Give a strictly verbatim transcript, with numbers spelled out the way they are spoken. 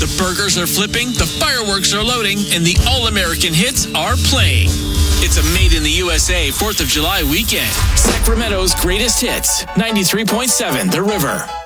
The burgers are flipping, the fireworks are loading, and the all-American hits are playing. It's a Made in the U S A fourth of July weekend. Sacramento's greatest hits, ninety-three point seven The River.